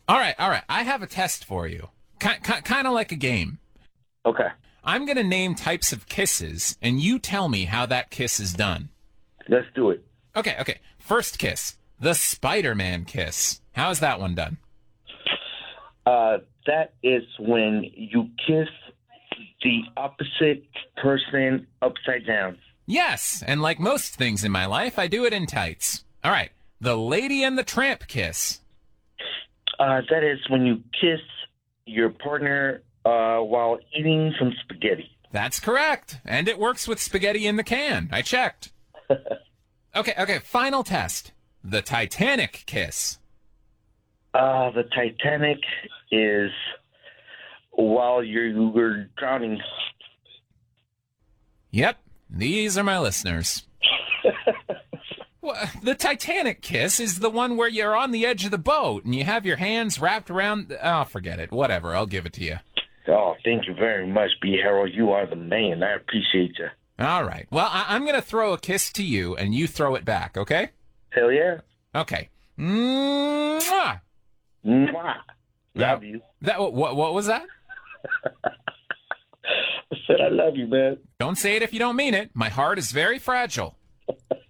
All right, all right. I have a test for you. Kind of like a game. Okay, I'm going to name types of kisses, and you tell me how that kiss is done. let's do it. Okay, okay. First kiss, the Spider-Man kiss. How's that one done? That is when you kiss the opposite person upside down. Yes, and like most things in my life, I do it in tights. All right, the Lady and the Tramp kiss. That is when you kiss your partner while eating some spaghetti. That's correct, and it works with spaghetti in the can. I checked. Okay, final test. The Titanic kiss. The Titanic is while you were drowning. Yep, these are my listeners. Well, the Titanic kiss is the one where you're on the edge of the boat and you have your hands wrapped around... Oh, forget it. Whatever, I'll give it to you. Oh, thank you very much, B. Harold. You are the man. I appreciate you. All right. Well, I'm going to throw a kiss to you and you throw it back, okay? Hell yeah. Okay. Mwah! Mwah. Love you. What was that? I said I love you, man. Don't say it if you don't mean it. My heart is very fragile.